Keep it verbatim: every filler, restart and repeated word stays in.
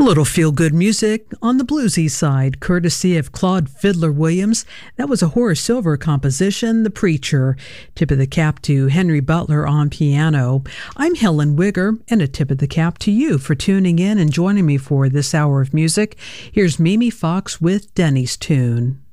A little feel-good music on the bluesy side, courtesy of Claude Fiddler Williams. That was a Horace Silver composition, The Preacher. Tip of the cap to Henry Butler on piano. I'm Helen Wigger, and a tip of the cap to you for tuning in and joining me for this hour of music. Here's Mimi Fox with Denny's Tune.